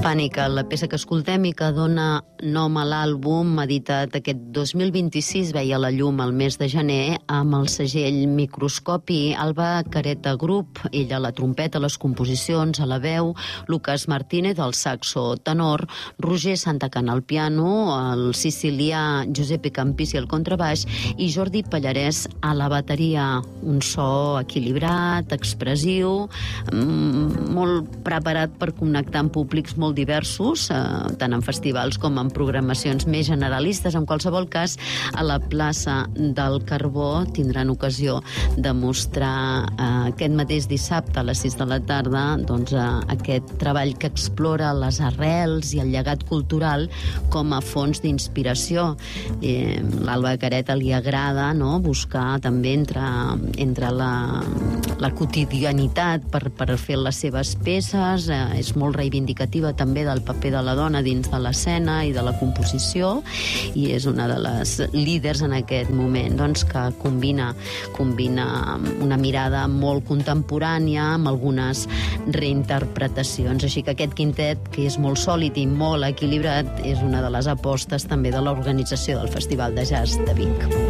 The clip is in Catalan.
Pànica, la peça que escoltem i que dona nom a l'àlbum, editat aquest 2026, veia la llum al mes de gener amb el segell Microscopi. Alba Careta Group, ella a la trompeta, a les composicions, a la veu, Lucas Martínez al saxo tenor, Roger Santacana al piano, el sicilià Giuseppe Campisi al contrabaix i Jordi Pallarès a la bateria. Un so equilibrat, expressiu, molt preparat per connectar amb públics molt diversos, tant en festivals com en programacions més generalistes. En qualsevol cas, a la plaça del Carbó tindran ocasió de mostrar aquest mateix dissabte a les 6 de la tarda aquest treball que explora les arrels i el llegat cultural com a fons d'inspiració. L'Alba Careta li agrada buscar també entre la quotidianitat per fer les seves peces. És molt reivindicativa també del paper de la dona dins de l'escena i de la composició, i és una de les líders en aquest moment que combina una mirada molt contemporània amb algunes reinterpretacions. Així que aquest quintet, que és molt sòlid i molt equilibrat, és una de les apostes també de l'organització del Festival de Jazz de Vic.